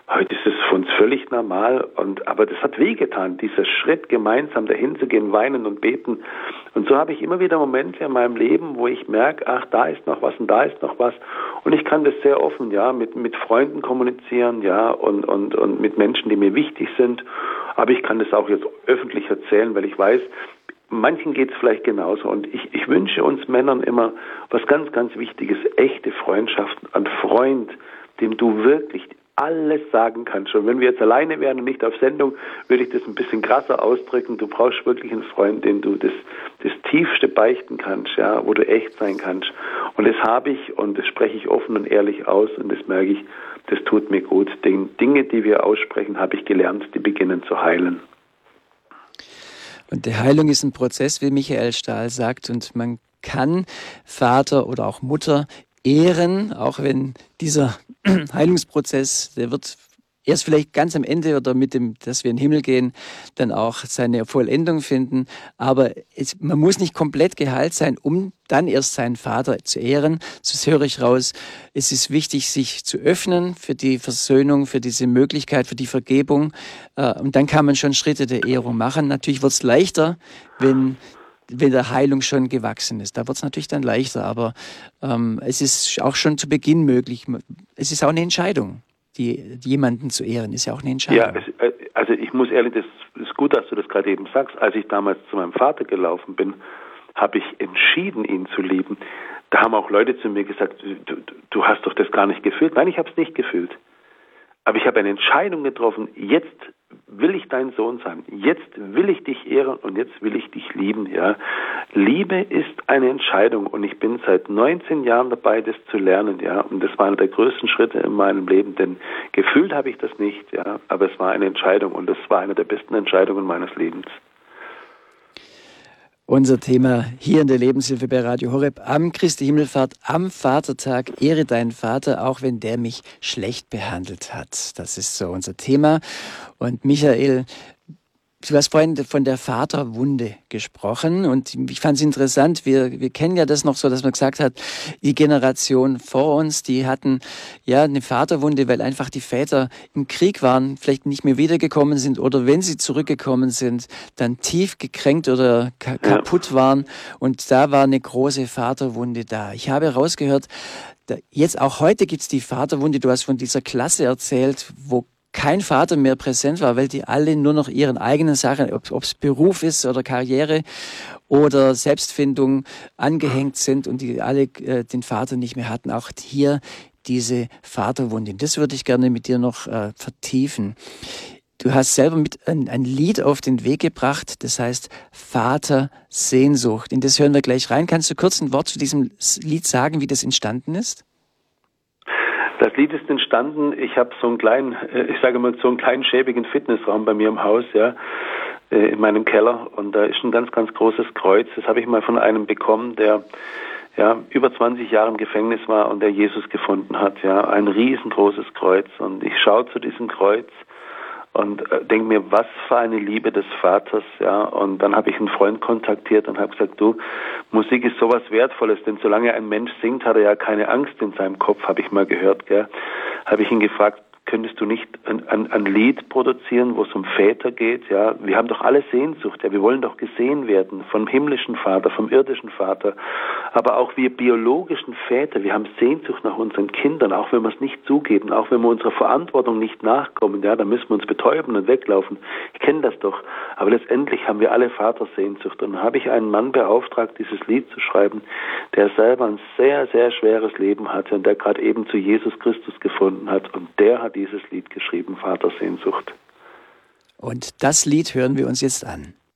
Heute ist es für uns völlig normal, aber das hat wehgetan, dieser Schritt, gemeinsam dahin zu gehen, weinen und beten. Und so habe ich immer wieder Momente in meinem Leben, wo ich merke, ach, da ist noch was und da ist noch was. Und ich kann das sehr offen, ja, mit Freunden kommunizieren, ja, und mit Menschen, die mir wichtig sind. Aber ich kann das auch jetzt öffentlich erzählen, weil ich weiß, manchen geht es vielleicht genauso. Und ich wünsche uns Männern immer was ganz, ganz Wichtiges, echte Freundschaften, ein Freund, dem du wirklich alles sagen kannst. Und wenn wir jetzt alleine wären und nicht auf Sendung, würde ich das ein bisschen krasser ausdrücken. Du brauchst wirklich einen Freund, dem du das Tiefste beichten kannst, ja, wo du echt sein kannst. Und das habe ich und das spreche ich offen und ehrlich aus und das merke ich, das tut mir gut. Die Dinge, die wir aussprechen, habe ich gelernt, die beginnen zu heilen. Und die Heilung ist ein Prozess, wie Michael Stahl sagt, und man kann Vater oder auch Mutter ehren, auch wenn dieser Heilungsprozess, der wird erst vielleicht ganz am Ende oder mit dem, dass wir in den Himmel gehen, dann auch seine Vollendung finden. Aber man muss nicht komplett geheilt sein, um dann erst seinen Vater zu ehren. Das höre ich raus. Es ist wichtig, sich zu öffnen für die Versöhnung, für diese Möglichkeit, für die Vergebung. Und dann kann man schon Schritte der Ehrung machen. Natürlich wird es leichter, wenn der Heilung schon gewachsen ist. Da wird es natürlich dann leichter, aber es ist auch schon zu Beginn möglich. Es ist auch eine Entscheidung, jemanden zu ehren, ist ja auch eine Entscheidung. Ja, also ich muss ehrlich, das ist gut, dass du das gerade eben sagst. Als ich damals zu meinem Vater gelaufen bin, habe ich entschieden, ihn zu lieben. Da haben auch Leute zu mir gesagt, du hast doch das gar nicht gefühlt. Nein, ich habe es nicht gefühlt. Aber ich habe eine Entscheidung getroffen, jetzt will ich dein Sohn sein, jetzt will ich dich ehren und jetzt will ich dich lieben. Ja. Liebe ist eine Entscheidung und ich bin seit 19 Jahren dabei, das zu lernen. Ja. Und das war einer der größten Schritte in meinem Leben, denn gefühlt habe ich das nicht, ja. Aber es war eine Entscheidung und das war eine der besten Entscheidungen meines Lebens. Unser Thema hier in der Lebenshilfe bei Radio Horeb am Christi Himmelfahrt, am Vatertag. Ehre deinen Vater, auch wenn der mich schlecht behandelt hat. Das ist so unser Thema. Und Michael, du hast vorhin von der Vaterwunde gesprochen und ich fand es interessant, wir kennen ja das noch so, dass man gesagt hat, die Generation vor uns, die hatten ja eine Vaterwunde, weil einfach die Väter im Krieg waren, vielleicht nicht mehr wiedergekommen sind oder wenn sie zurückgekommen sind, dann tief gekränkt oder kaputt waren und da war eine große Vaterwunde da. Ich habe rausgehört, jetzt auch heute gibt's die Vaterwunde, du hast von dieser Klasse erzählt, wo kein Vater mehr präsent war, weil die alle nur noch ihren eigenen Sachen, ob es Beruf ist oder Karriere oder Selbstfindung angehängt sind und die alle den Vater nicht mehr hatten. Auch hier diese Vaterwunde. Das würde ich gerne mit dir noch vertiefen. Du hast selber mit ein Lied auf den Weg gebracht, das heißt Vatersehnsucht. In das hören wir gleich rein. Kannst du kurz ein Wort zu diesem Lied sagen, wie das entstanden ist? Das Lied ist entstanden, ich habe so einen kleinen, so einen kleinen schäbigen Fitnessraum bei mir im Haus, ja, in meinem Keller und da ist ein ganz, ganz großes Kreuz. Das habe ich mal von einem bekommen, der ja über 20 Jahre im Gefängnis war und der Jesus gefunden hat, ja, ein riesengroßes Kreuz und ich schaue zu diesem Kreuz und denke mir, was für eine Liebe des Vaters, ja, und dann habe ich einen Freund kontaktiert und habe gesagt, du, Musik ist sowas Wertvolles, denn solange ein Mensch singt, hat er ja keine Angst in seinem Kopf, habe ich mal gehört, gell, habe ich ihn gefragt, könntest du nicht ein Lied produzieren, wo es um Väter geht, ja, wir haben doch alle Sehnsucht, ja, wir wollen doch gesehen werden vom himmlischen Vater, vom irdischen Vater, aber auch wir biologischen Väter, wir haben Sehnsucht nach unseren Kindern, auch wenn wir es nicht zugeben, auch wenn wir unserer Verantwortung nicht nachkommen, ja, da müssen wir uns betäuben und weglaufen, ich kenne das doch, aber letztendlich haben wir alle Vatersehnsucht und dann habe ich einen Mann beauftragt, dieses Lied zu schreiben, der selber ein sehr, sehr schweres Leben hatte und der gerade eben zu Jesus Christus gefunden hat und der hat dieses Lied geschrieben, Vatersehnsucht. Und das Lied hören wir uns jetzt an.